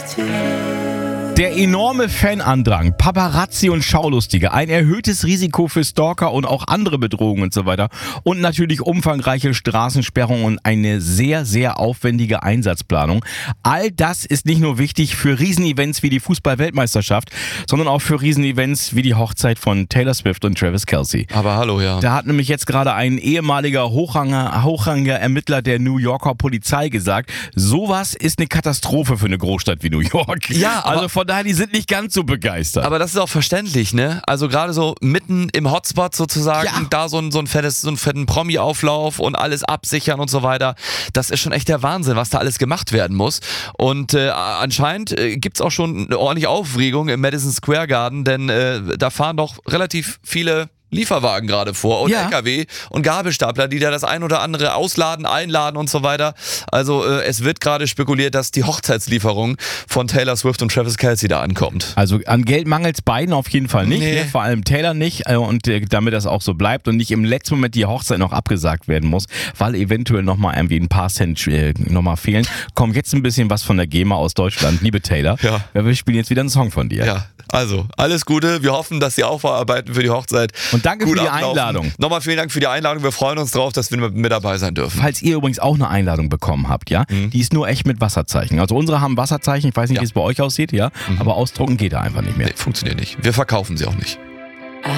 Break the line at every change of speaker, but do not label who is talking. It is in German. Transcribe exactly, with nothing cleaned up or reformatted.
Der enorme Fanandrang, Paparazzi und Schaulustige, ein erhöhtes Risiko für Stalker und auch andere Bedrohungen und so weiter und natürlich umfangreiche Straßensperrungen und eine sehr, sehr aufwendige Einsatzplanung. All das ist nicht nur wichtig für Riesenevents wie die Fußball-Weltmeisterschaft, sondern auch für Riesenevents wie die Hochzeit von Taylor Swift und Travis Kelce.
Aber hallo, ja.
Da hat nämlich jetzt gerade ein ehemaliger hochranger, hochrangiger Ermittler der New Yorker Polizei gesagt, sowas ist eine Katastrophe für eine Großstadt wie New York.
Ja, aber
also von daher, die sind nicht ganz so begeistert.
Aber das ist auch verständlich, ne? Also gerade so mitten im Hotspot sozusagen,
Ja.
da so ein, so ein fettes, so einen fetten Promi-Auflauf und alles absichern und so weiter. Das ist schon echt der Wahnsinn, was da alles gemacht werden muss. Und äh, anscheinend äh, gibt's auch schon eine ordentliche Aufregung im Madison Square Garden, denn äh, da fahren doch relativ viele Lieferwagen gerade vor und
Ja.
L K W und Gabelstapler, die da das ein oder andere ausladen, einladen und so weiter. Also äh, es wird gerade spekuliert, dass die Hochzeitslieferung von Taylor Swift und Travis Kelce da ankommt.
Also an Geld mangelt es beiden auf jeden Fall nicht,
Nee.
ne? Vor allem Taylor nicht äh, und äh, damit das auch so bleibt und nicht im letzten Moment die Hochzeit noch abgesagt werden muss, weil eventuell nochmal irgendwie ein paar Cent äh, nochmal fehlen. Kommt jetzt ein bisschen was von der GEMA aus Deutschland, liebe Taylor.
Ja.
Wir spielen jetzt wieder einen Song von dir.
Ja, also alles Gute. Wir hoffen, dass Sie aufarbeiten für die Hochzeit.
Und danke
Gut
für die
ablaufen.
Einladung.
Nochmal vielen Dank für die Einladung. Wir freuen uns drauf, dass wir mit dabei sein dürfen.
Falls ihr übrigens auch eine Einladung bekommen habt, ja,
Mhm.
die ist nur echt mit Wasserzeichen. Also unsere haben Wasserzeichen, ich weiß nicht,
Ja.
wie es bei euch aussieht, ja, aber ausdrucken geht da einfach nicht mehr.
Nee, funktioniert nicht. Wir verkaufen sie auch nicht.